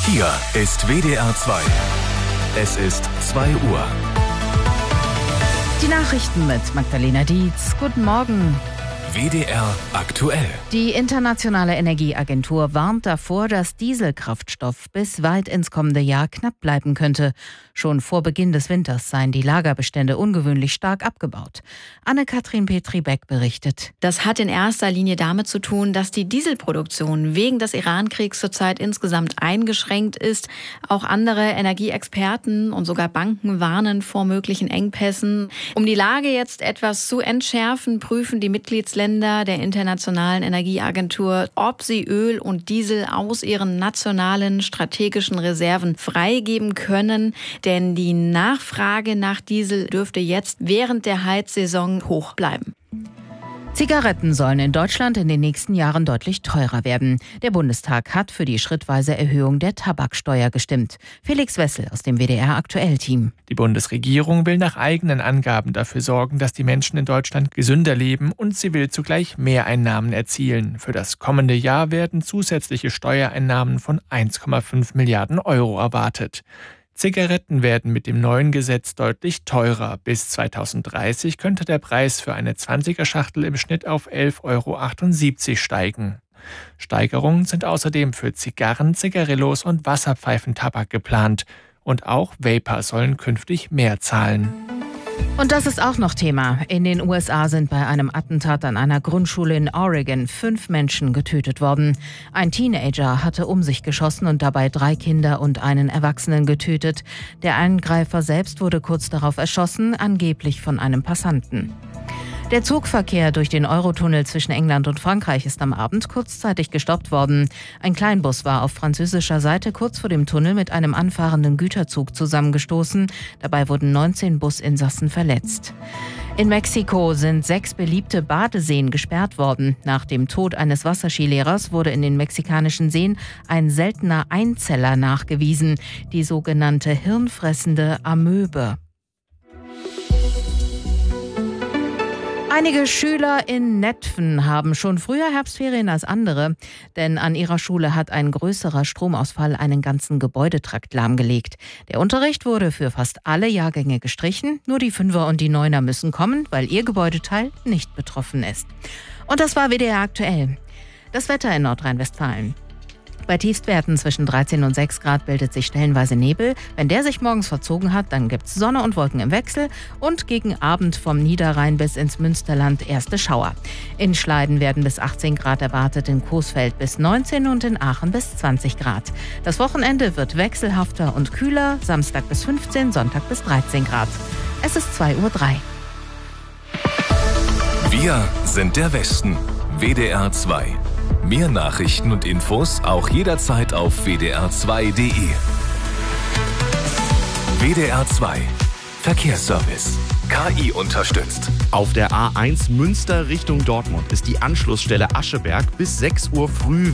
Hier ist WDR 2. Es ist 2 Uhr. Die Nachrichten mit Magdalena Dietz. Guten Morgen. WDR aktuell. Die Internationale Energieagentur warnt davor, dass Dieselkraftstoff bis weit ins kommende Jahr knapp bleiben könnte. Schon vor Beginn des Winters seien die Lagerbestände ungewöhnlich stark abgebaut. Anne-Kathrin Petri-Beck berichtet. Das hat in erster Linie damit zu tun, dass die Dieselproduktion wegen des Iran-Kriegs zurzeit insgesamt eingeschränkt ist. Auch andere Energieexperten und sogar Banken warnen vor möglichen Engpässen. Um die Lage jetzt etwas zu entschärfen, prüfen die Mitgliedsländer der Internationalen Energieagentur, ob sie Öl und Diesel aus ihren nationalen strategischen Reserven freigeben können. Denn die Nachfrage nach Diesel dürfte jetzt während der Heizsaison hoch bleiben. Zigaretten sollen in Deutschland in den nächsten Jahren deutlich teurer werden. Der Bundestag hat für die schrittweise Erhöhung der Tabaksteuer gestimmt. Felix Wessel aus dem WDR-Aktuell-Team. Die Bundesregierung will nach eigenen Angaben dafür sorgen, dass die Menschen in Deutschland gesünder leben, und sie will zugleich Mehreinnahmen erzielen. Für das kommende Jahr werden zusätzliche Steuereinnahmen von 1,5 Milliarden Euro erwartet. Zigaretten werden mit dem neuen Gesetz deutlich teurer. Bis 2030 könnte der Preis für eine 20er-Schachtel im Schnitt auf 11,78 € steigen. Steigerungen sind außerdem für Zigarren, Zigarillos und Wasserpfeifentabak geplant. Und auch Vapor sollen künftig mehr zahlen. Und das ist auch noch Thema. In den USA sind bei einem Attentat an einer Grundschule in Oregon 5 Menschen getötet worden. Ein Teenager hatte um sich geschossen und dabei 3 Kinder und einen Erwachsenen getötet. Der Angreifer selbst wurde kurz darauf erschossen, angeblich von einem Passanten. Der Zugverkehr durch den Eurotunnel zwischen England und Frankreich ist am Abend kurzzeitig gestoppt worden. Ein Kleinbus war auf französischer Seite kurz vor dem Tunnel mit einem anfahrenden Güterzug zusammengestoßen. Dabei wurden 19 Businsassen verletzt. In Mexiko sind 6 beliebte Badeseen gesperrt worden. Nach dem Tod eines Wasserskilehrers wurde in den mexikanischen Seen ein seltener Einzeller nachgewiesen, die sogenannte hirnfressende Amöbe. Einige Schüler in Netphen haben schon früher Herbstferien als andere, denn an ihrer Schule hat ein größerer Stromausfall einen ganzen Gebäudetrakt lahmgelegt. Der Unterricht wurde für fast alle Jahrgänge gestrichen, nur die 5er und die 9er müssen kommen, weil ihr Gebäudeteil nicht betroffen ist. Und das war WDR aktuell. Das Wetter in Nordrhein-Westfalen. Bei Tiefstwerten zwischen 13 und 6 Grad bildet sich stellenweise Nebel. Wenn der sich morgens verzogen hat, dann gibt's Sonne und Wolken im Wechsel und gegen Abend vom Niederrhein bis ins Münsterland erste Schauer. In Schleiden werden bis 18 Grad erwartet, in Coesfeld bis 19 und in Aachen bis 20 Grad. Das Wochenende wird wechselhafter und kühler, Samstag bis 15, Sonntag bis 13 Grad. Es ist 2:03 Uhr. Wir sind der Westen. WDR 2. Mehr Nachrichten und Infos auch jederzeit auf wdr2.de. WDR 2. Verkehrsservice. KI unterstützt. Auf der A1 Münster Richtung Dortmund ist die Anschlussstelle Ascheberg bis 6 Uhr früh